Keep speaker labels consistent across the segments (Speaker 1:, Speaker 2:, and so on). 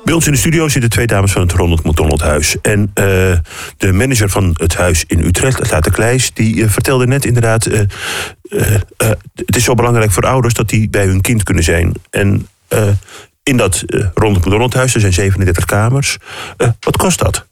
Speaker 1: Bij ons in de studio zitten 2 dames van het Ronald McDonald Huis. En de manager van het huis in Utrecht, Laat de Kleijs, die vertelde net inderdaad... het is zo belangrijk voor ouders dat die bij hun kind kunnen zijn. En in dat Ronald McDonald Huis, er zijn 37 kamers. Wat kost dat?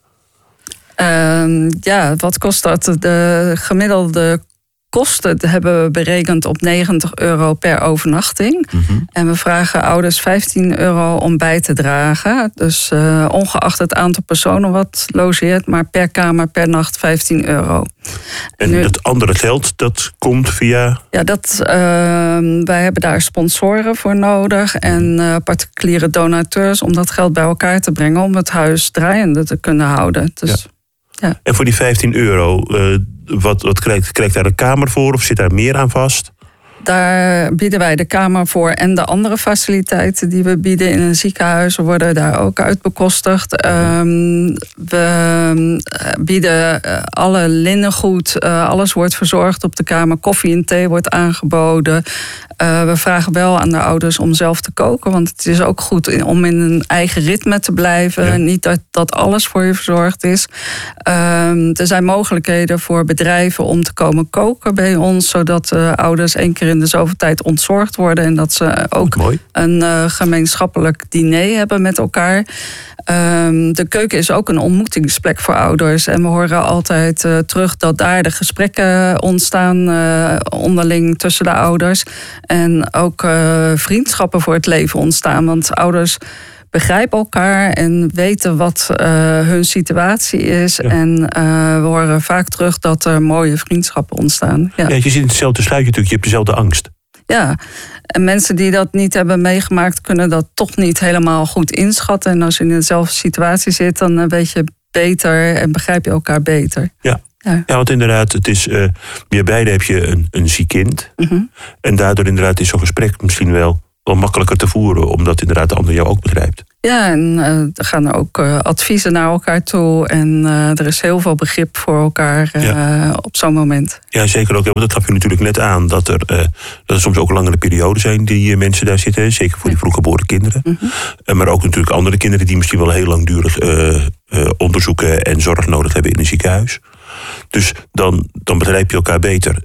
Speaker 2: Wat kost dat? De gemiddelde kosten hebben we berekend op €90 per overnachting. Mm-hmm. En we vragen ouders €15 om bij te dragen. Dus ongeacht het aantal personen wat logeert, maar per kamer per nacht €15.
Speaker 1: En nu, dat andere geld, dat komt via...
Speaker 2: Ja, wij hebben daar sponsoren voor nodig en particuliere donateurs om dat geld bij elkaar te brengen om het huis draaiende te kunnen houden. Dus, ja.
Speaker 1: En voor die €15, wat krijgt daar een kamer voor of zit daar meer aan vast?
Speaker 2: Daar bieden wij de kamer voor en de andere faciliteiten die we bieden in een ziekenhuis worden daar ook uitbekostigd. We bieden alle linnengoed, alles wordt verzorgd op de kamer. Koffie en thee wordt aangeboden. We vragen wel aan de ouders om zelf te koken, want het is ook goed om in een eigen ritme te blijven. Ja. Niet dat alles voor je verzorgd is. Er zijn mogelijkheden voor bedrijven om te komen koken bij ons, zodat ouders 1 keer in de zoveel tijd ontzorgd worden en dat ze ook een gemeenschappelijk diner hebben met elkaar. De keuken is ook een ontmoetingsplek voor ouders. En we horen altijd terug dat daar de gesprekken ontstaan onderling tussen de ouders. En ook vriendschappen voor het leven ontstaan. Want ouders begrijpen elkaar en weten wat hun situatie is. Ja. En we horen vaak terug dat er mooie vriendschappen ontstaan. Ja.
Speaker 1: Ja, je zit in hetzelfde sluitje natuurlijk, je hebt dezelfde angst.
Speaker 2: Ja, en mensen die dat niet hebben meegemaakt kunnen dat toch niet helemaal goed inschatten. En als je in dezelfde situatie zit, dan weet je beter en begrijp je elkaar beter.
Speaker 1: Ja. Ja, want inderdaad, het is, bij beide heb je een ziek kind. Mm-hmm. En daardoor inderdaad is zo'n gesprek misschien wel makkelijker te voeren, omdat inderdaad de ander jou ook begrijpt.
Speaker 2: Ja, en er gaan ook adviezen naar elkaar toe. En er is heel veel begrip voor elkaar op zo'n moment.
Speaker 1: Ja, zeker ook. Ja, want dat gaf je natuurlijk net aan. Dat er soms ook langere perioden zijn die mensen daar zitten. Zeker voor die vroeggeboren kinderen. Mm-hmm. Maar ook natuurlijk andere kinderen die misschien wel heel langdurig onderzoeken en zorg nodig hebben in een ziekenhuis. Dus dan begrijp je elkaar beter.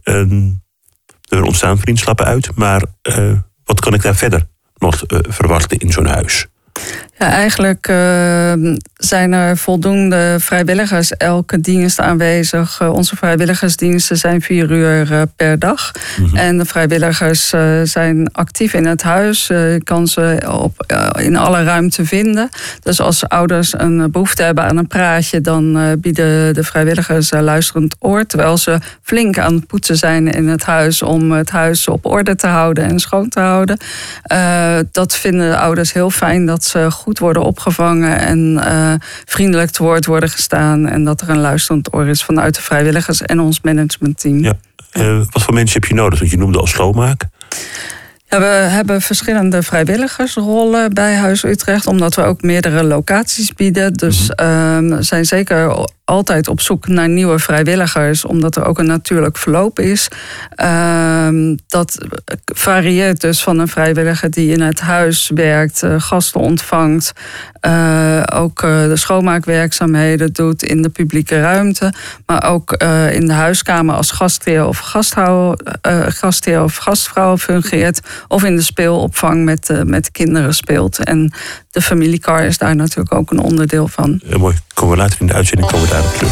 Speaker 1: Er ontstaan vriendschappen uit. Maar wat kan ik daar verder nog verwachten in zo'n huis?
Speaker 2: Ja, eigenlijk zijn er voldoende vrijwilligers elke dienst aanwezig. Onze vrijwilligersdiensten zijn 4 uur per dag. Mm-hmm. En de vrijwilligers zijn actief in het huis. Je kan ze in alle ruimte vinden. Dus als ouders een behoefte hebben aan een praatje, dan bieden de vrijwilligers luisterend oor. Terwijl ze flink aan het poetsen zijn in het huis om het huis op orde te houden en schoon te houden. Dat vinden de ouders heel fijn, dat ze goed worden opgevangen en vriendelijk te woord worden gestaan. En dat er een luisterend oor is vanuit de vrijwilligers en ons managementteam.
Speaker 1: Ja. Wat voor mensen heb je nodig? Want je noemde al schoonmaak.
Speaker 2: Ja, we hebben verschillende vrijwilligersrollen bij Huis Utrecht, omdat we ook meerdere locaties bieden. Dus we zijn zeker altijd op zoek naar nieuwe vrijwilligers, omdat er ook een natuurlijk verloop is. Dat varieert dus van een vrijwilliger die in het huis werkt, gasten ontvangt, ook de schoonmaakwerkzaamheden doet in de publieke ruimte, maar ook in de huiskamer als gastheer of gastvrouw fungeert, of in de speelopvang met kinderen speelt. En de familiekar is daar natuurlijk ook een onderdeel van.
Speaker 1: Mooi, komen we later in de uitzending daarop terug.